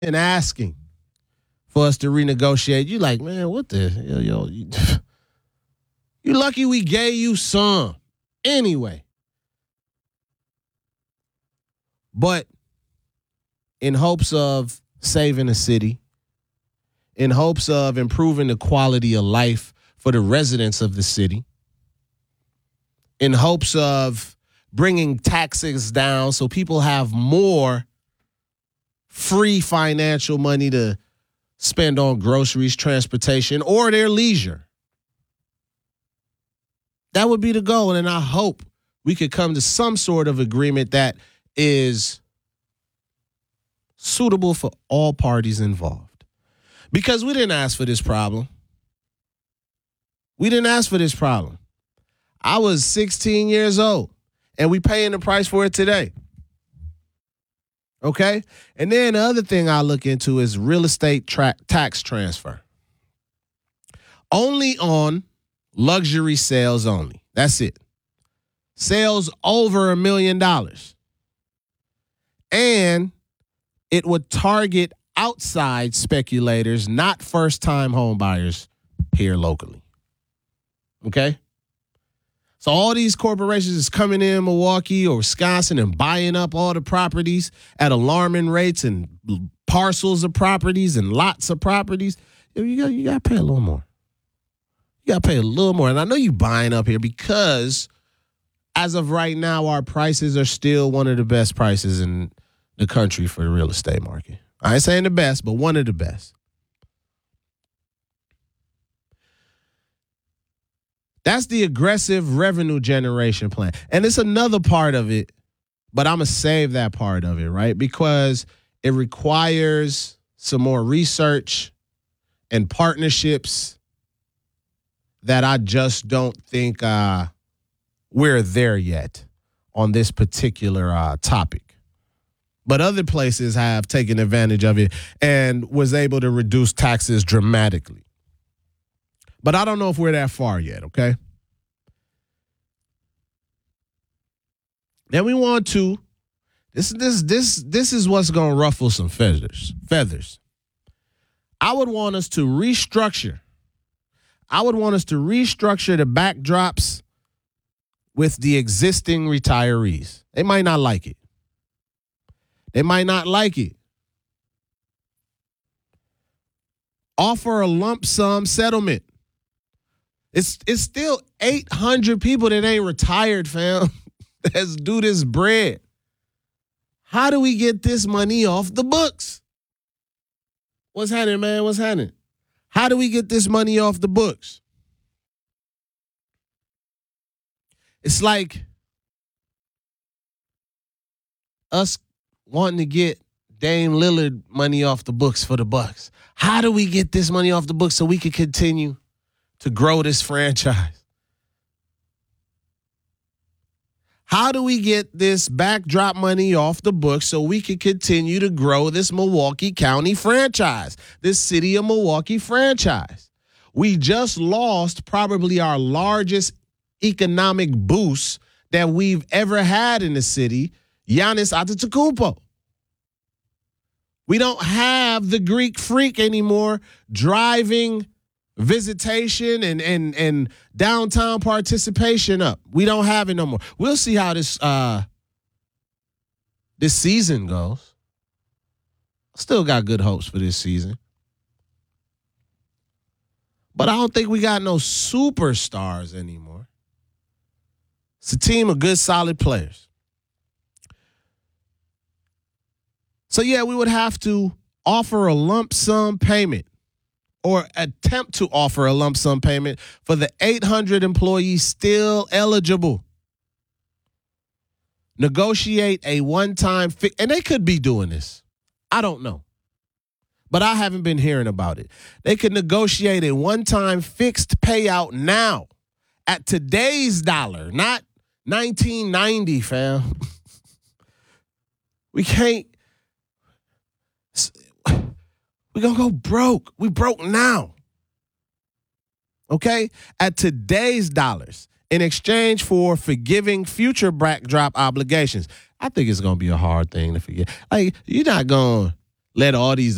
and asking for us to renegotiate. You like, man, what the hell, yo? You lucky we gave you some. Anyway. But in hopes of saving the city, in hopes of improving the quality of life for the residents of the city, in hopes of bringing taxes down so people have more free financial money to spend on groceries, transportation, or their leisure. That would be the goal, and I hope we could come to some sort of agreement that is suitable for all parties involved. Because we didn't ask for this problem. We didn't ask for this problem. I was 16 years old, and we paying the price for it today. Okay? And then the other thing I look into is real estate tax transfer. Only on luxury sales only. That's it. Sales over $1 million. And it would target outside speculators, not first-time home buyers here locally. Okay? So all these corporations is coming in Milwaukee or Wisconsin and buying up all the properties at alarming rates and parcels of properties and lots of properties. You got to pay a little more. You got to pay a little more. And I know you buying up here because as of right now, our prices are still one of the best prices in the country for the real estate market. I ain't saying the best, but one of the best. That's the aggressive revenue generation plan. And it's another part of it, but I'm going to save that part of it, right? Because it requires some more research and partnerships that I just don't think we're there yet on this particular topic. But other places have taken advantage of it and was able to reduce taxes dramatically. But I don't know if we're that far yet, okay? Then we want to, this is what's going to ruffle some feathers. I would want us to restructure the backdrops with the existing retirees. They might not like it. Offer a lump sum settlement. It's still 800 people that ain't retired, fam. Let's do this bread. How do we get this money off the books? What's happening, man? What's happening? How do we get this money off the books? It's like us wanting to get Dame Lillard money off the books for the Bucks. How do we get this money off the books so we can continue to grow this franchise? How do we get this backdrop money off the books so we can continue to grow this Milwaukee County franchise, this city of Milwaukee franchise? We just lost probably our largest economic boost that we've ever had in the city, Giannis Antetokounmpo. We don't have the Greek freak anymore driving visitation and downtown participation up. We don't have it no more. We'll see how this season goes. Still got good hopes for this season. But I don't think we got no superstars anymore. It's a team of good, solid players. So, yeah, we would have to offer a lump sum payment or attempt to offer a lump sum payment for the 800 employees still eligible. Negotiate a one-time fix, and they could be doing this. I don't know. But I haven't been hearing about it. They could negotiate a one-time fixed payout now at today's dollar, not 1990, fam. We can't. We're going to go broke. We broke now. Okay? At today's dollars in exchange for forgiving future backdrop obligations. I think it's going to be a hard thing to forget. Like, you're not going to let all these